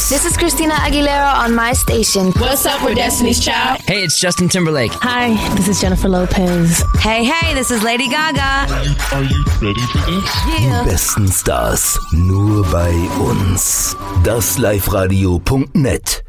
This is Christina Aguilera on my station. What's up, we're Destiny's Child. Hey, it's Justin Timberlake. Hi, this is Jennifer Lopez. Hey, this is Lady Gaga. Are you ready for this? Yeah. Die besten Stars nur bei uns. Das liveradio.net